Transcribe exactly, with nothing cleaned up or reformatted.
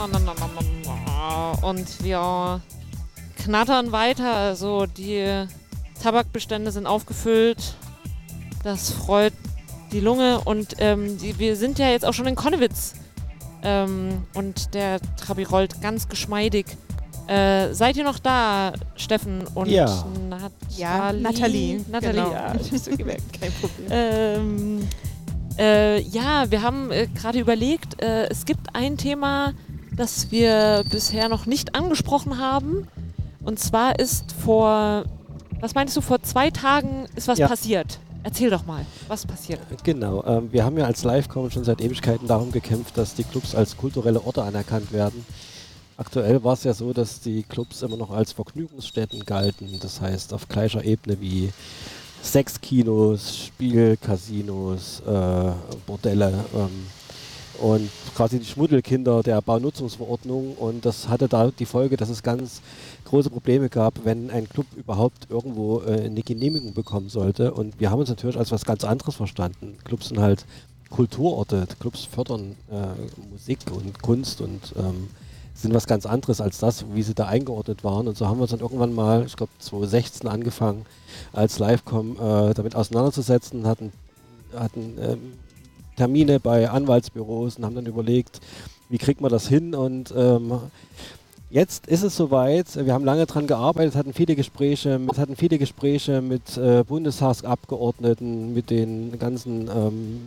Und wir knattern weiter. Also die Tabakbestände sind aufgefüllt. Das freut die Lunge. Und ähm, die, wir sind ja jetzt auch schon in Konnewitz. Ähm, und der Trabi rollt ganz geschmeidig. Äh, seid ihr noch da, Steffen und ja. Nat ja, Nathalie? Nathalie, genau. ja, ich hab's so gemerkt. Kein Problem. Ähm, äh, ja, wir haben äh, gerade überlegt, äh, es gibt ein Thema, das wir bisher noch nicht angesprochen haben. Und zwar ist vor, was meinst du, vor zwei Tagen ist was ja. passiert. Erzähl doch mal, was passiert? Genau, ähm, wir haben ja als Livecom schon seit Ewigkeiten darum gekämpft, dass die Clubs als kulturelle Orte anerkannt werden. Aktuell war es ja so, dass die Clubs immer noch als Vergnügungsstätten galten. Das heißt, auf gleicher Ebene wie Sexkinos, Spielcasinos, äh, Bordelle ähm, und quasi die Schmuddelkinder der Baunutzungsverordnung. Und das hatte da die Folge, dass es ganz große Probleme gab, wenn ein Club überhaupt irgendwo äh, eine Genehmigung bekommen sollte. Und wir haben uns natürlich als was ganz anderes verstanden. Clubs sind halt Kulturorte. Clubs fördern äh, Musik und Kunst und ähm, sind was ganz anderes als das, wie sie da eingeordnet waren. Und so haben wir uns dann irgendwann mal, ich glaube zwanzig sechzehn angefangen, als Livecom äh, damit auseinanderzusetzen, hatten, hatten ähm, Termine bei Anwaltsbüros und haben dann überlegt, wie kriegt man das hin. Und ähm, jetzt ist es soweit, wir haben lange dran gearbeitet, hatten viele Gespräche, mit, hatten viele Gespräche mit äh, Bundestagsabgeordneten, mit den ganzen ähm,